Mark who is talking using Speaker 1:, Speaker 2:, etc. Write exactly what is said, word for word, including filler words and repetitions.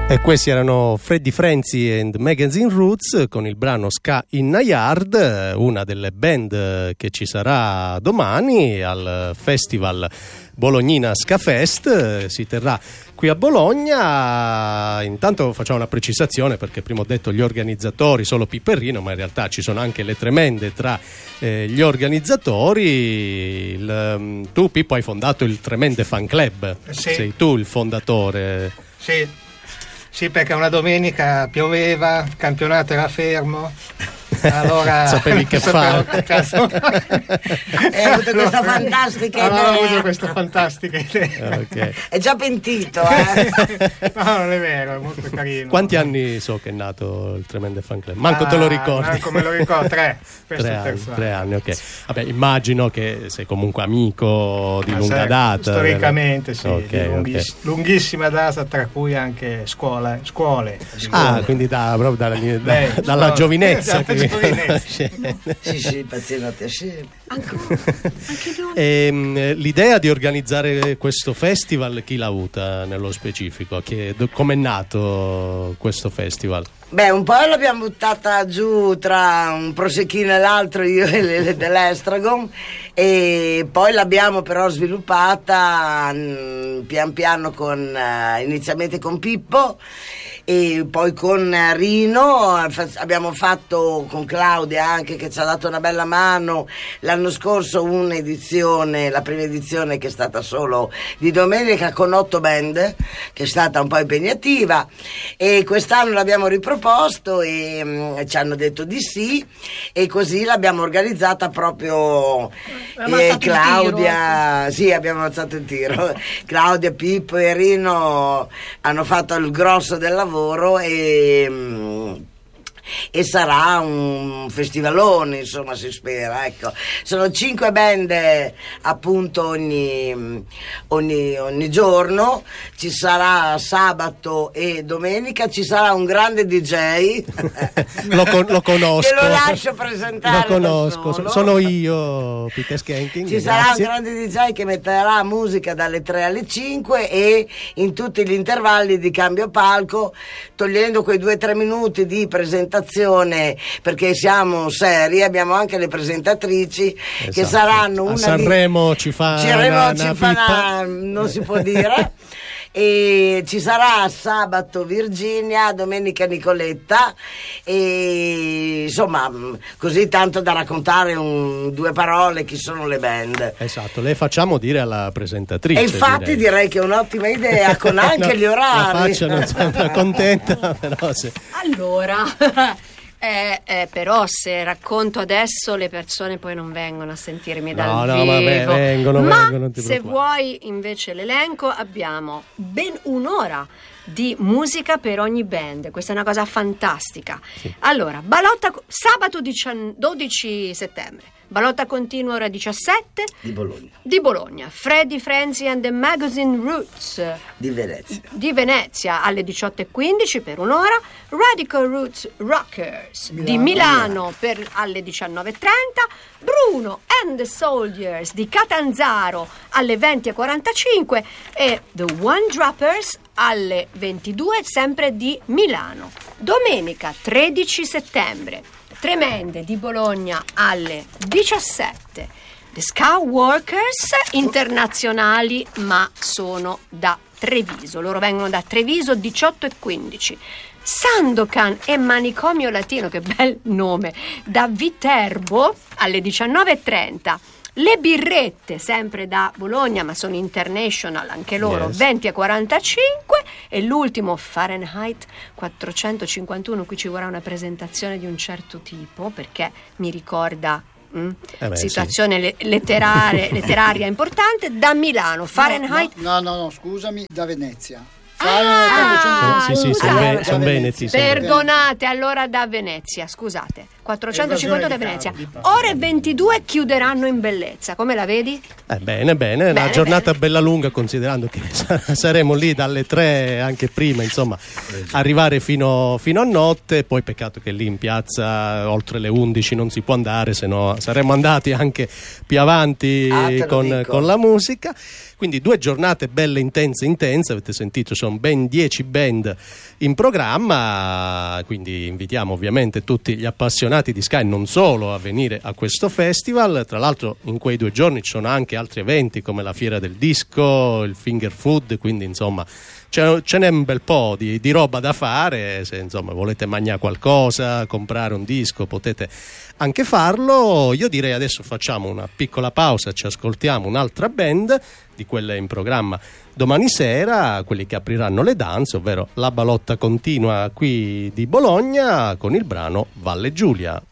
Speaker 1: E questi erano Freddie Frenzy and Magazine Roots con il brano Ska in Yard, una delle band che ci sarà domani al Festival Bolognina Ska Fest. Si terrà qui a Bologna. Intanto facciamo una precisazione, perché prima ho detto gli organizzatori solo Piperino, ma in realtà ci sono anche le Tremende tra eh, gli organizzatori. Il, um, tu Pippo hai fondato il Tremende Fan Club,
Speaker 2: sì.
Speaker 1: Sei tu il fondatore.
Speaker 2: Sì. Sì, perché una domenica pioveva, il campionato era fermo, allora
Speaker 1: sapevi che fare.
Speaker 3: Hai avuto questa fantastica
Speaker 2: allora,
Speaker 3: idea.
Speaker 2: Ho avuto questa fantastica idea.
Speaker 1: Okay.
Speaker 3: È già pentito, eh?
Speaker 2: No, non è vero, è molto carino.
Speaker 1: Quanti anni so che è nato il Tremende Fan Club? Manco ah, te lo ricordi?
Speaker 2: Manco me lo ricordo, tre.
Speaker 1: Tre anni, tre anni, ok. Vabbè, immagino che sei comunque amico di
Speaker 2: Ma
Speaker 1: lunga
Speaker 2: sai,
Speaker 1: data.
Speaker 2: Storicamente, sì,
Speaker 1: okay,
Speaker 2: di lunghiss-
Speaker 1: okay.
Speaker 2: lunghissima data, tra cui anche scuola, scuole.
Speaker 1: Ah, quindi da, proprio dalla, da, Beh, dalla no, giovinezza. Che
Speaker 3: sì, sì, pazienza assieme.
Speaker 4: Ancora, anche noi.
Speaker 1: E, l'idea di organizzare questo festival chi l'ha avuta nello specifico? Come è nato questo festival?
Speaker 3: Beh, un po' l'abbiamo buttata giù tra un prosecchino e l'altro, io e le dell'Estragon, e poi l'abbiamo però sviluppata mh, pian piano con uh, inizialmente con Pippo e poi con Rino. Abbiamo fatto con Claudia anche, che ci ha dato una bella mano l'anno scorso, un'edizione, la prima edizione che è stata solo di domenica con otto band, che è stata un po' impegnativa, e quest'anno l'abbiamo riproposto e um, ci hanno detto di sì, e così l'abbiamo organizzata proprio eh, Claudia, sì, abbiamo alzato il tiro. Claudia, Pippo e Rino hanno fatto il grosso del lavoro e e sarà un festivalone, insomma, si spera, ecco. Sono cinque band appunto ogni, ogni, ogni giorno, ci sarà sabato e domenica, ci sarà un grande D J
Speaker 1: lo, con, lo conosco,
Speaker 3: che lo lascio presentare,
Speaker 1: lo conosco, sono io, Peter Skanking.
Speaker 3: Ci sarà un grande D J che metterà musica dalle tre alle cinque e in tutti gli intervalli di cambio palco, togliendo quei due o tre minuti di presentazione, perché siamo seri, abbiamo anche le presentatrici, esatto, che saranno una
Speaker 1: a Sanremo di... ci fa,
Speaker 3: Sanremo
Speaker 1: una,
Speaker 3: ci
Speaker 1: una
Speaker 3: fa una... non si può dire. E ci sarà sabato Virginia, domenica Nicoletta, e insomma così tanto da raccontare un, due parole chi sono le band.
Speaker 1: Esatto, le facciamo dire alla presentatrice.
Speaker 3: E infatti direi, direi che è un'ottima idea, con anche no, gli orari.
Speaker 1: La faccia non sembra contenta, però se...
Speaker 4: Allora Eh, eh, però se racconto adesso le persone poi non vengono a sentirmi dal
Speaker 1: no,
Speaker 4: vivo.
Speaker 1: No, vabbè, vengono,
Speaker 4: ma
Speaker 1: vengono, non ti
Speaker 4: se
Speaker 1: preoccupare.
Speaker 4: vuoi invece l'elenco, abbiamo ben un'ora di musica per ogni band. Questa è una cosa fantastica. Sì. Allora, Balotta sabato dodici settembre, Balotta continua ore diciassette
Speaker 3: di Bologna.
Speaker 4: Di Bologna. Freddie Frenzy and the Magazine Roots
Speaker 3: di Venezia.
Speaker 4: Di Venezia alle diciotto e quindici per un'ora. Radical Roots Rockers Milano. Di Milano per alle diciannove e trenta. Bruno and the Soldiers di Catanzaro alle venti e quarantacinque e The One Droppers alle ventidue, sempre di Milano. Domenica tredici settembre, Tremende di Bologna alle diciassette. The Ska Workers internazionali, ma sono da Treviso. Loro vengono da Treviso, diciotto e quindici. Sandokan e Manicomio Latino, che bel nome, da Viterbo alle diciannove e trenta. Le Birrette, sempre da Bologna, ma sono international anche loro, yes. venti e quarantacinque. E l'ultimo, Fahrenheit quattrocentocinquantuno. Qui ci vorrà una presentazione di un certo tipo, perché mi ricorda mm, eh beh, situazione sì. le- letteraria, letteraria importante, da Milano. Fahrenheit
Speaker 5: no, no, no, no, scusami, da Venezia.
Speaker 4: Ah,
Speaker 1: sì, sì, sì, sono, ve- sono veneti.
Speaker 4: Perdonate, allora da Venezia, scusate. quattrocentocinquanta da
Speaker 5: Evasione di
Speaker 4: Venezia.
Speaker 5: caro, di
Speaker 4: Ore e ventidue chiuderanno in bellezza, come la vedi?
Speaker 1: Eh, bene, bene, una
Speaker 4: Bene,
Speaker 1: giornata
Speaker 4: bene.
Speaker 1: bella lunga, considerando che saremo lì dalle tre, anche prima, insomma, arrivare fino, fino a notte. Poi peccato che lì in piazza oltre le undici non si può andare, se no saremmo andati anche più avanti
Speaker 3: Ah, te lo
Speaker 1: con,
Speaker 3: dico.
Speaker 1: con la musica. Quindi due giornate belle intense intense, avete sentito, sono ben dieci band in programma, quindi invitiamo ovviamente tutti gli appassionati di Ska, non solo, a venire a questo festival. Tra l'altro in quei due giorni ci sono anche altri eventi come la Fiera del Disco, il Finger Food, quindi insomma ce, ce n'è un bel po' di, di roba da fare. Se insomma volete mangiare qualcosa, comprare un disco, potete anche farlo. Io direi adesso facciamo una piccola pausa, ci ascoltiamo un'altra band di quelle in programma domani sera, quelli che apriranno le danze, ovvero La Balotta Continua qui di Bologna, con il brano Valle Giulia.